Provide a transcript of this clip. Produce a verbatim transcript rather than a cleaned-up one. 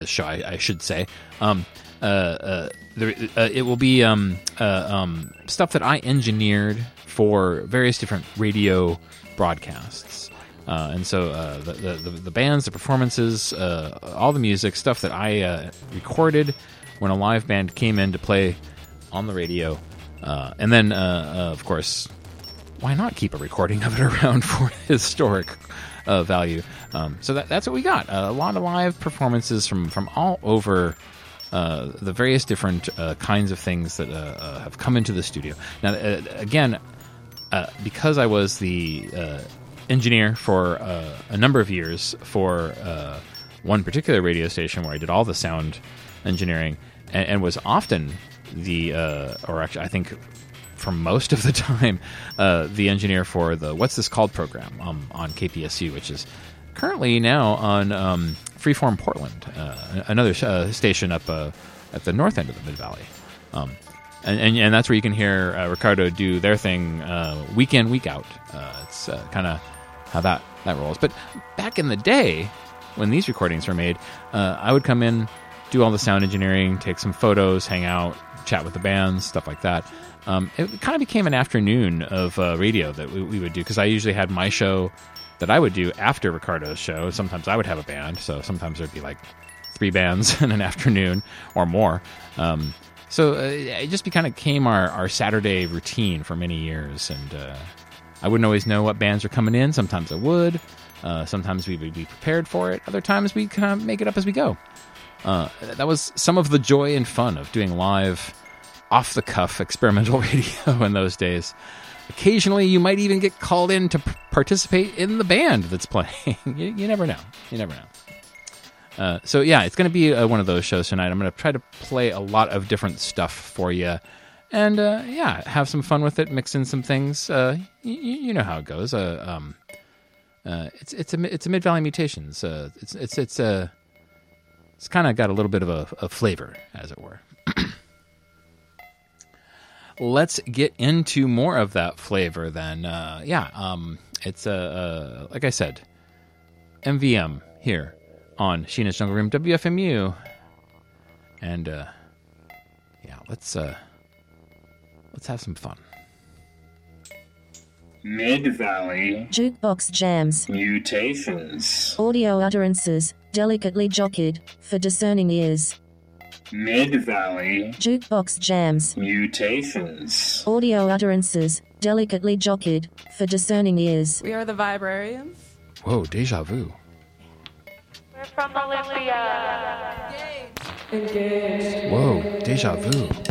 show, I, I should say. Um, uh, uh, there, uh, it will be um, uh, um, stuff that I engineered for various different radio broadcasts. Uh, and so uh, the, the, the bands, the performances, uh, all the music, stuff that I uh, recorded when a live band came in to play on the radio. Uh, and then, uh, uh, of course, why not keep a recording of it around for historic uh, value? Um, so that, that's what we got. Uh, a lot of live performances from, from all over uh, the various different uh, kinds of things that uh, uh, have come into the studio. Now, uh, again, uh, because I was the uh, engineer for uh, a number of years for uh, one particular radio station where I did all the sound engineering and, and was often the, uh, or actually I think for most of the time, uh, the engineer for the What's This Called program um, on K P S U, which is currently now on um, Freeform Portland, uh, another uh, station up uh, at the north end of the Mid-Valley. Um, and, and, and that's where you can hear uh, Ricardo do their thing uh, week in, week out. Uh, it's uh, kind of how that, that rolls. But back in the day, when these recordings were made, uh, I would come in, do all the sound engineering, take some photos, hang out, chat with the bands, stuff like that. Um, it kind of became an afternoon of uh, radio that we, we would do, because I usually had my show that I would do after Ricardo's show. Sometimes I would have a band, so sometimes there'd be like three bands in an afternoon or more. Um, so uh, it just be, kind of became our, our Saturday routine for many years, and uh, I wouldn't always know what bands are coming in. Sometimes I would. Uh, sometimes we would be prepared for it. Other times we kind of make it up as we go. Uh, that was some of the joy and fun of doing live, off-the-cuff experimental radio in those days. Occasionally, you might even get called in to p- participate in the band that's playing. you, you never know. You never know. Uh, so, yeah, it's going to be uh, one of those shows tonight. I'm going to try to play a lot of different stuff for you. And, uh, yeah, have some fun with it, mix in some things. Uh, y- you know how it goes. Uh, um, uh, it's it's a it's a Mid-Valley Mutations. Uh, it's it's it's uh, it's kind of got a little bit of a, a flavor, as it were. Let's get into more of that flavor then. Uh, yeah, um, it's, uh, uh, like I said, M V M here on Sheena's Jungle Room, W F M U. And, uh, yeah, let's, uh, let's have some fun. Mid-Valley Jukebox Jams Mutations. Audio utterances, delicately jockeyed, for discerning ears. Mid-Valley Jukebox Jams Mutations. Audio utterances, delicately jockeyed, for discerning ears. We are the Vibrarians. Whoa, deja vu. We're from Olympia. Engage. Whoa, deja vu.